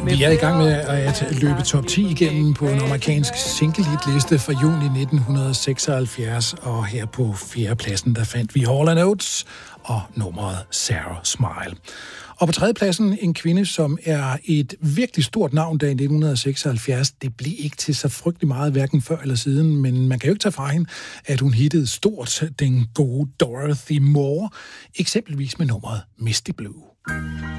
Vi er i gang med at løbe top 10 igennem på en amerikansk single-hit-liste fra juni 1976, og her på 4. pladsen, der fandt vi Hall & Oates og nummeret Sarah Smile. Og på 3. pladsen en kvinde, som er et virkelig stort navn, da i 1976. Det blev ikke til så frygtelig meget, hverken før eller siden, men man kan jo ikke tage fra hende, at hun hittede stort den gode Dorothy Moore, eksempelvis med nummeret Misty Blue.